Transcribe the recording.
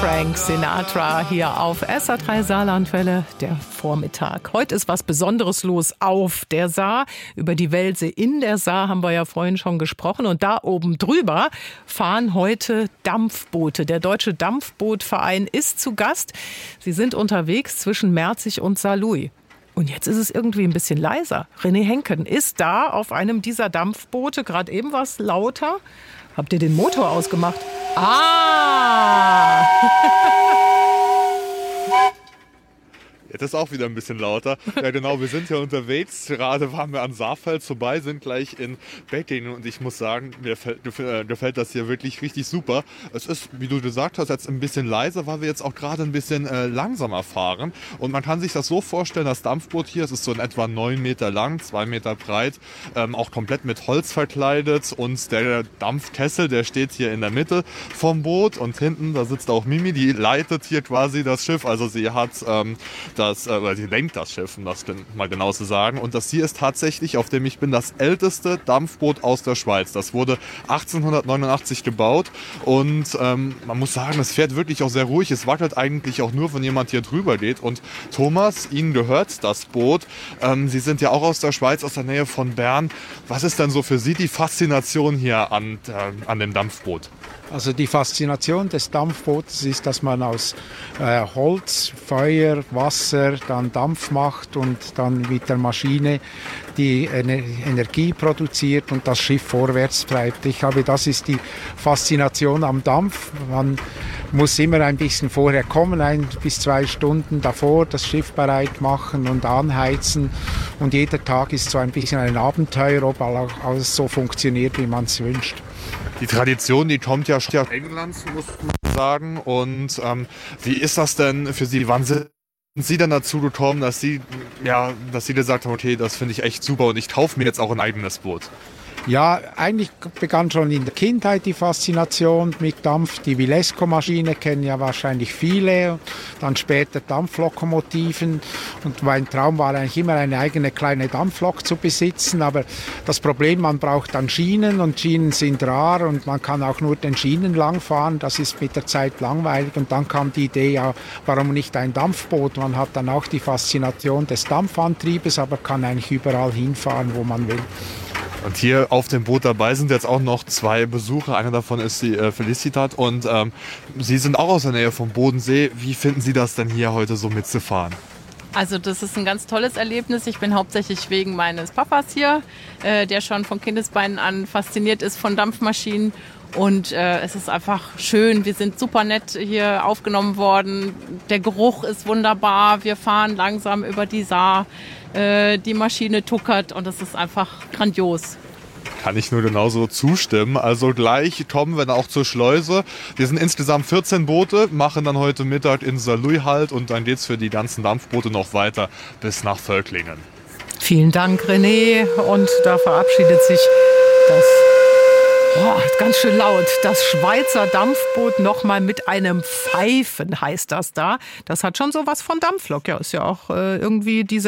Frank Sinatra hier auf SA3 Saarlandwelle, der Vormittag. Heute ist was Besonderes los auf der Saar. Über die Welse in der Saar haben wir ja vorhin schon gesprochen. Und da oben drüber fahren heute Dampfboote. Der Deutsche Dampfbootverein ist zu Gast. Sie sind unterwegs zwischen Merzig und Saarlouis. Und jetzt ist es irgendwie ein bisschen leiser. René Henken ist da auf einem dieser Dampfboote. Gerade eben war es lauter. Habt ihr den Motor ausgemacht? Ah! Jetzt ist auch wieder ein bisschen lauter. Ja genau, wir sind ja unterwegs. Gerade waren wir an Saarfeld vorbei, sind gleich in Bettingen. Und ich muss sagen, mir gefällt das hier wirklich richtig super. Es ist, wie du gesagt hast, jetzt ein bisschen leiser, weil wir jetzt auch gerade ein bisschen langsamer fahren. Und man kann sich das so vorstellen, das Dampfboot hier, es ist so in etwa 9 Meter lang, 2 Meter breit, auch komplett mit Holz verkleidet. Und der Dampfkessel, der steht hier in der Mitte vom Boot. Und hinten, da sitzt auch Mimi, die leitet hier quasi das Schiff. Also sie hat sie lenkt das Schiff, um das mal genau zu sagen. Und das hier ist tatsächlich, auf dem ich bin, das älteste Dampfboot aus der Schweiz. Das wurde 1889 gebaut und man muss sagen, es fährt wirklich auch sehr ruhig. Es wackelt eigentlich auch nur, wenn jemand hier drüber geht. Und Thomas, Ihnen gehört das Boot. Sie sind ja auch aus der Schweiz, aus der Nähe von Bern. Was ist denn so für Sie die Faszination hier an dem Dampfboot? Also die Faszination des Dampfbootes ist, dass man aus Holz, Feuer, Wasser dann Dampf macht und dann mit der Maschine die Energie produziert und das Schiff vorwärts treibt. Das ist die Faszination am Dampf. Man muss immer ein bisschen vorher kommen, 1 bis 2 Stunden davor das Schiff bereit machen und anheizen. Und jeder Tag ist so ein bisschen ein Abenteuer, ob alles so funktioniert, wie man es wünscht. Die Tradition, die kommt ja aus England, muss man sagen. Und wie ist das denn für Sie? Wann sind Sie denn dazu gekommen, dass Sie gesagt haben, okay, das finde ich echt super und ich kaufe mir jetzt auch ein eigenes Boot? Ja, eigentlich begann schon in der Kindheit die Faszination mit Dampf. Die Vilesco-Maschine kennen ja wahrscheinlich viele, dann später Dampflokomotiven. Und mein Traum war eigentlich immer, eine eigene kleine Dampflok zu besitzen. Aber das Problem, man braucht dann Schienen und Schienen sind rar und man kann auch nur den Schienen langfahren. Das ist mit der Zeit langweilig. Und dann kam die Idee, ja, warum nicht ein Dampfboot? Man hat dann auch die Faszination des Dampfantriebes, aber kann eigentlich überall hinfahren, wo man will. Und hier auf dem Boot dabei sind jetzt auch noch 2 Besucher. Einer davon ist die Felicitat und Sie sind auch aus der Nähe vom Bodensee. Wie finden Sie das denn hier heute so mitzufahren? Also das ist ein ganz tolles Erlebnis. Ich bin hauptsächlich wegen meines Papas hier, der schon von Kindesbeinen an fasziniert ist von Dampfmaschinen. Und es ist einfach schön. Wir sind super nett hier aufgenommen worden. Der Geruch ist wunderbar. Wir fahren langsam über die Saar. Die Maschine tuckert und es ist einfach grandios. Kann ich nur genauso zustimmen. Also gleich kommen wir dann auch zur Schleuse. Wir sind insgesamt 14 Boote, machen dann heute Mittag in Saarlouis Halt und dann geht's für die ganzen Dampfboote noch weiter bis nach Völklingen. Vielen Dank, René. Und da verabschiedet sich das ganz schön laut. Das Schweizer Dampfboot nochmal mit einem Pfeifen heißt das da. Das hat schon sowas von Dampflok. Ja, ist ja auch irgendwie diese